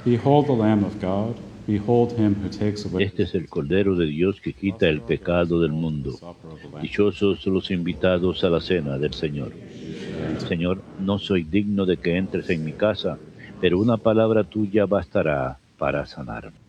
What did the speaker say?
Behold the Lamb of God. Behold him who takes away Este es el Cordero de Dios que quita el pecado del mundo. Dichosos los invitados a la cena del Señor. Señor, no soy digno de que entres en mi casa, pero una palabra tuya bastará para sanarme.